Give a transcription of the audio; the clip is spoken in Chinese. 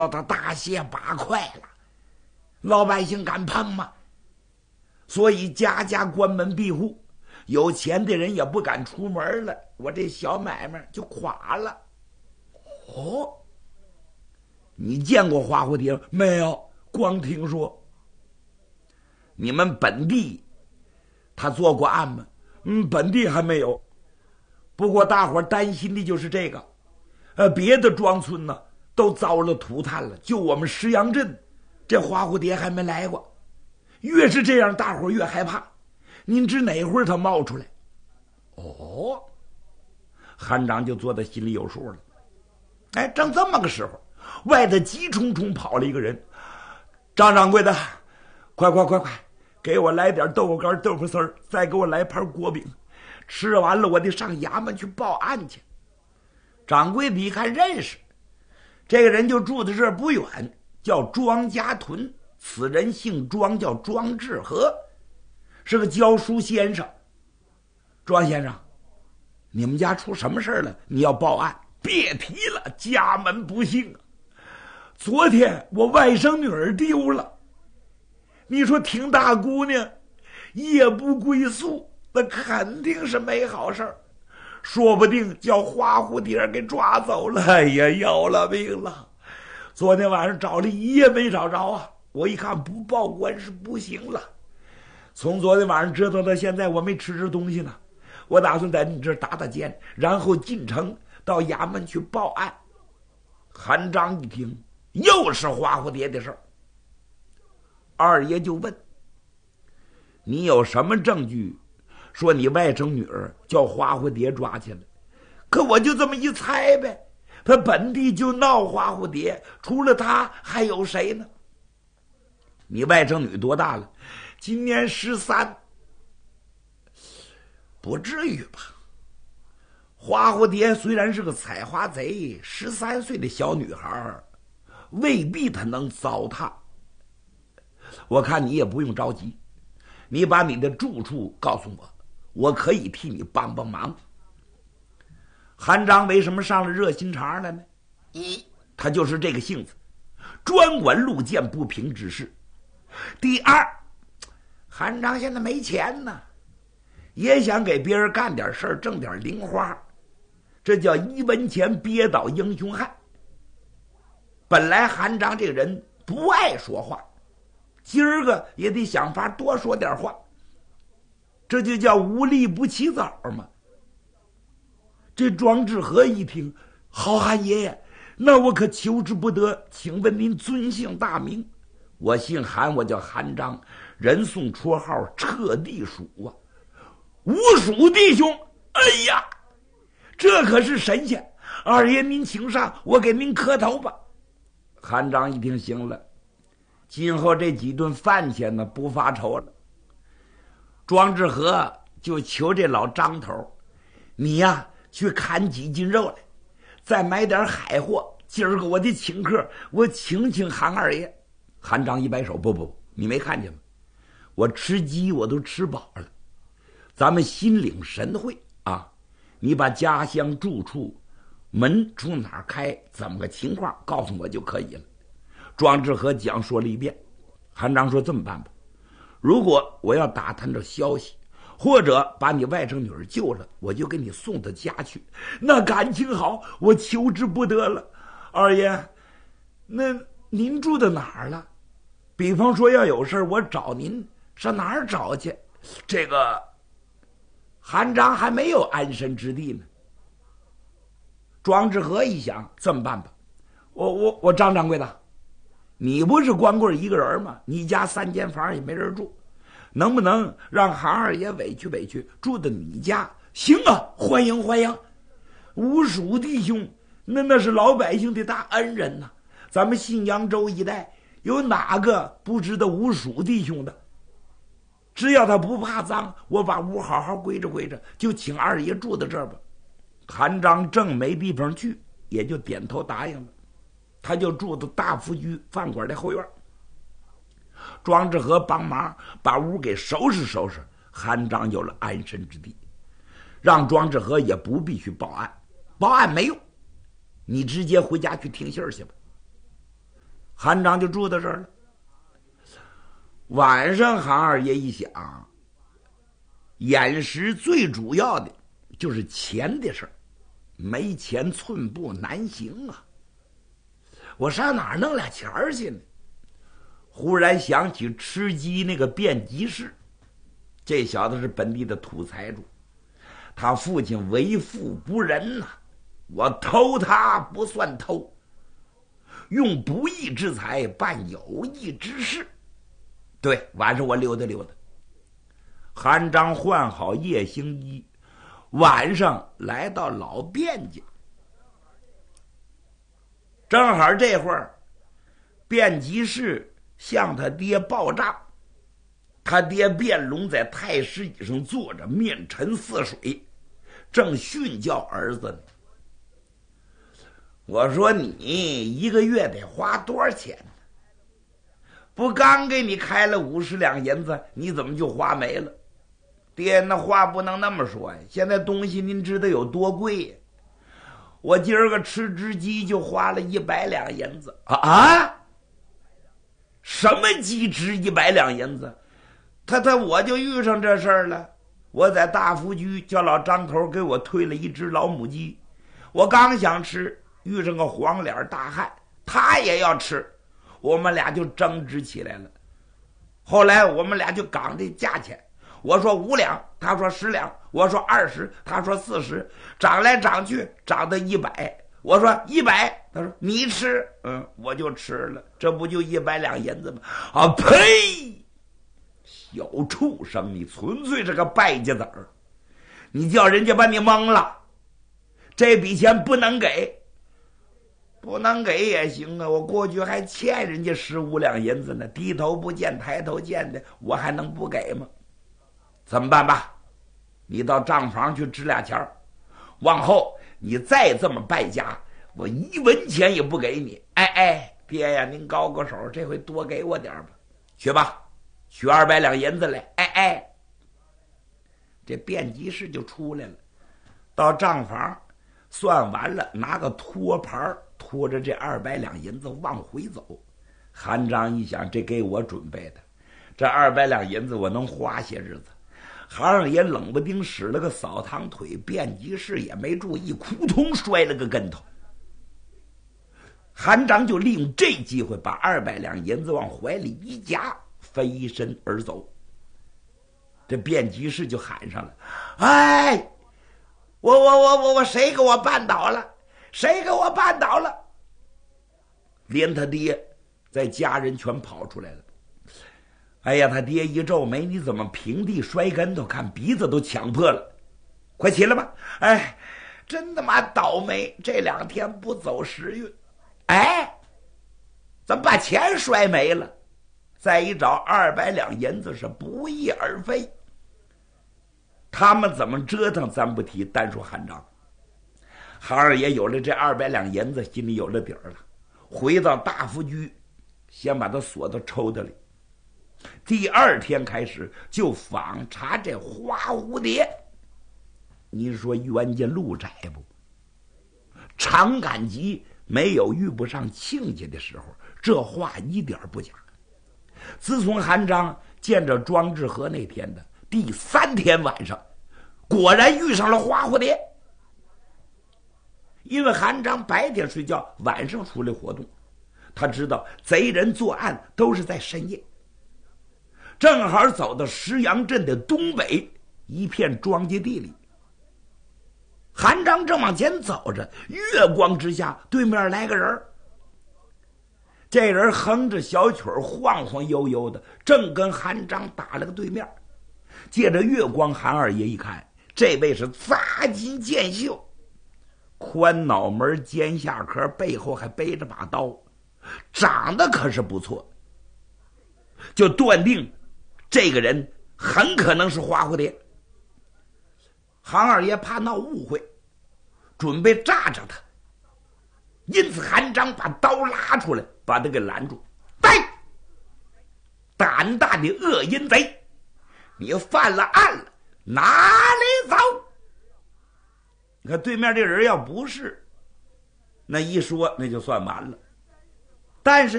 他大卸8块了，老百姓敢碰吗？所以家家关门闭户，有钱的人也不敢出门了，我这小买卖就垮了。哦，你见过花蝴蝶没有？光听说。你们本地他做过案吗？本地还没有。不过大伙担心的就是这个，别的庄村呢都遭了涂炭了，就我们石阳镇这花蝴蝶还没来过。越是这样，大伙越害怕。您知哪会儿它冒出来？哦，韩章就做到心里有数了。哎，正这么个时候，外头急冲冲跑了一个人。张掌柜的，快，给我来点豆腐干、豆腐丝儿，再给我来盘锅饼。吃完了，我得上衙门去报案去。掌柜的一看认识，这个人就住在这儿不远，叫庄家屯。此人姓庄，叫庄志和，是个教书先生。庄先生，你们家出什么事了？你要报案？别提了，家门不幸啊！昨天我外甥女儿丢了，你说挺大姑娘，夜不归宿，那肯定是没好事儿，说不定叫花蝴蝶给抓走了。哎呀，要了命了！昨天晚上找了一夜没找着啊！我一看不报官是不行了。从昨天晚上折腾到现在，我没吃着东西呢。我打算在你这儿打打尖，然后进城到衙门去报案。韩章一听，又是花蝴蝶的事儿。二爷就问：你有什么证据说你外甥女儿叫花蝴蝶抓去了？可我就这么一猜呗，他本地就闹花蝴蝶，除了他还有谁呢？你外甥女多大了？今年13。不至于吧？花蝴蝶虽然是个采花贼，13岁的小女孩未必她能糟蹋。我看你也不用着急，你把你的住处告诉我，我可以替你帮帮忙。韩章为什么上了热心肠了呢？一，他就是这个性子，专管路见不平之事。第二，韩章现在没钱呢，也想给别人干点事儿，挣点零花，这叫一文钱憋倒英雄汉。本来韩章这个人不爱说话，今儿个也得想法多说点话，这就叫无利不起早嘛。这庄志和一听，好汉爷爷，那我可求之不得，请问您尊姓大名？我姓韩，我叫韩章，人送绰号彻地鼠啊。吴蜀弟兄，哎呀，这可是神仙！二爷您请上，我给您磕头吧。韩章一听，行了，今后这几顿饭钱呢不发愁了。庄志和就求这老张头，你呀去砍几斤肉来，再买点海货，今儿个我得请客，我请韩二爷。韩章一摆手，不，你没看见吗？我吃鸡我都吃饱了，咱们心领神会啊！你把家乡住处、门从哪儿开，怎么个情况，告诉我就可以了。庄志和讲说了一遍。韩章说：“这么办吧，如果我要打探着消息，或者把你外甥女儿救了，我就给你送到家去。那感情好，我求之不得了。二爷，那您住到哪儿了？比方说要有事我找您，上哪儿找去？这个韩章还没有安身之地呢。”庄志和一想，这么办吧，我张掌柜的，你不是光棍一个人吗？你家3间房也没人住，能不能让韩二爷委屈委屈，住到你家？行啊，欢迎欢迎。吴蜀弟兄，那是老百姓的大恩人呐。咱们信阳州一带有哪个不知道吴蜀弟兄的？只要他不怕脏，我把屋好好归着归着，就请二爷住到这儿吧。韩章正没地方去，也就点头答应了。他就住到大福居饭馆的后院。庄志和帮忙把屋给收拾收拾，韩章有了安身之地，让庄志和也不必去报案，报案没用，你直接回家去听信儿去吧。 韩章就住到这儿了。晚上韩二爷一想，眼时最主要的就是钱的事儿，没钱寸步难行啊！我上哪儿弄俩钱儿去呢？忽然想起吃鸡那个卞吉士，这小子是本地的土财主，他父亲为富不仁呐，我偷他不算偷，用不义之财办有义之事。对，晚上我溜达溜达。韩章换好夜行衣，晚上来到老卞家，正好这会儿卞吉士向他爹报账，他爹卞龙在太师椅上坐着，面沉似水，正训教儿子呢。我说你一个月得花多少钱呢？不刚给你开了50两银子，你怎么就花没了？爹，那话不能那么说呀！现在东西您知道有多贵呀？我今儿个吃只鸡就花了100两银子啊！什么鸡值100两银子？我就遇上这事儿了。我在大福居叫老张头给我推了一只老母鸡，我刚想吃，遇上个黄脸大汉，他也要吃，我们俩就争执起来了。后来我们俩就讲这价钱，我说5两，他说10两，我说20，他说40，涨来涨去涨到100，我说100，他说你吃，我就吃了，这不就100两银子吗？啊呸！小畜生，你纯粹是个败家子儿，你叫人家把你蒙了，这笔钱不能给。不能给也行啊，我过去还欠人家15两银子呢，低头不见抬头见的，我还能不给吗？怎么办吧？你到账房去支俩钱儿，往后你再这么败家，我1文钱也不给你。爹呀，您高个手，这回多给我点吧。去吧，取200两银子来。这卞吉士就出来了，到账房算完了，拿个托盘拖着这200两银子往回走。韩章一想，这给我准备的，这200两银子我能花些日子。韩二爷冷不丁使了个扫堂腿，卞吉士也没注意，扑通摔了个跟头。韩章就利用这机会把200两银子往怀里一夹，飞身而走。这卞吉士就喊上了：“我谁给我绊倒了？谁给我绊倒了？”连他爹在家人全跑出来了。他爹一皱眉：“你怎么平地摔跟头？看鼻子都抢破了，快起来吧！真他妈倒霉，这2天不走时运。怎么把钱摔没了？再一找200两银子是不翼而飞。”他们怎么折腾咱不提，单说韩章。韩二爷有了这200两银子，心里有了底儿了，回到大福居，先把他锁到抽屉里。第2天开始就访查这花蝴蝶。你说冤家路窄不？常感激没有遇不上亲家的时候，这话一点不假。自从韩章见着庄志和那天的第3天晚上，果然遇上了花蝴蝶。因为韩章白天睡觉，晚上出来活动，他知道贼人作案都是在深夜。正好走到石阳镇的东北一片庄稼地里，韩章正往前走着，月光之下，对面来个人。这人哼着小曲儿，晃晃悠悠的，正跟韩章打了个对面。借着月光，韩二爷一看，这位是扎金剑秀，宽脑门，尖下颏，背后还背着把刀，长得可是不错，就断定这个人很可能是花蝴蝶。韩二爷怕闹误会，准备炸着他，因此韩章把刀拉出来，把他给拦住。胆大的恶阴贼，你犯了案了，哪里走？你看对面这人要不是，那一说那就算完了。但是